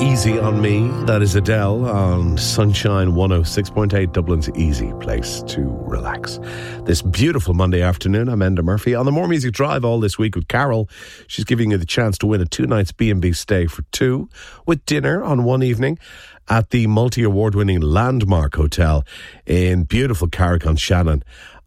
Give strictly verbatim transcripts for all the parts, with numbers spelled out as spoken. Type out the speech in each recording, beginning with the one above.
Easy on Me. That is Adele on Sunshine one oh six point eight, Dublin's easy place to relax. This beautiful Monday afternoon, I'm Enda Murphy on the More Music Drive all this week with Carol. She's giving you the chance to win a two nights B and B stay for two with dinner on one evening at the multi-award-winning Landmark Hotel in beautiful Carrick-on-Shannon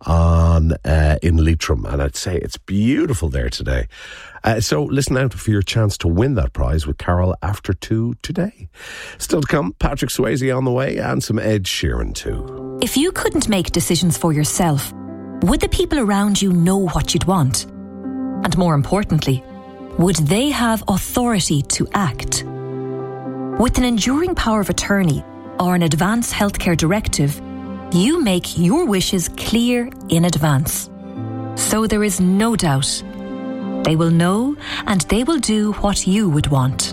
on uh, in Leitrim, and I'd say it's beautiful there today. Uh, so listen out for your chance to win that prize with Carol after two today. Still to come, Patrick Swayze on the way and some Ed Sheeran too. If you couldn't make decisions for yourself, would the people around you know what you'd want? And more importantly, would they have authority to act? With an enduring power of attorney or an advance healthcare directive, you make your wishes clear in advance. So there is no doubt. They will know and they will do what you would want.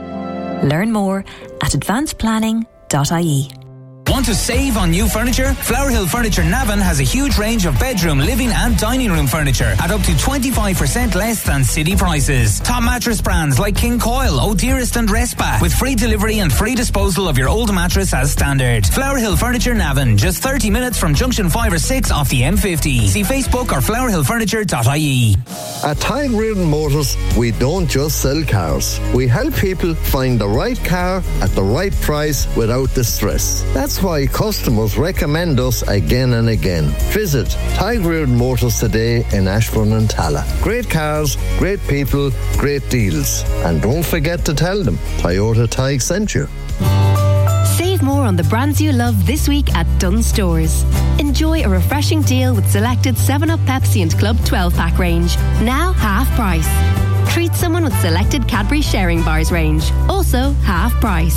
Learn more at advanced planning dot I E. Want to save on new furniture? Flower Hill Furniture Navan has a huge range of bedroom, living and dining room furniture at up to twenty-five percent less than city prices. Top mattress brands like King Coil, O'Dearest and Respa with free delivery and free disposal of your old mattress as standard. Flower Hill Furniture Navan, just thirty minutes from junction five or six off the M fifty. See Facebook or flower hill furniture dot I E. At Tide Reardon Motors, we don't just sell cars. We help people find the right car at the right price without the stress. That's why customers recommend us again and again. Visit Tide Reardon Motors today in Ashbourne and Tala. Great cars, great people, great deals. And don't forget to tell them Toyota Tige sent you. Save more on the brands you love this week at Dunnes Stores. Enjoy a refreshing deal with selected seven up Pepsi and Club twelve pack range. Now half price. Treat someone with selected Cadbury Sharing Bars range. Also half price.